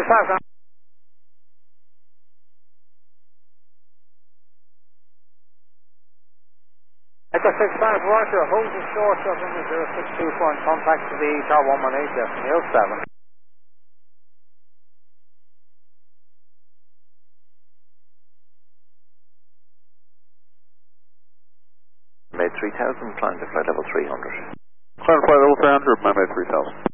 65. Echo 65, Roger, hold the short of in the 0624 and contact to the Tower 118, Neil 7. Made 3000, climb to flight level 300. Climb to flight level 300, my made 3000.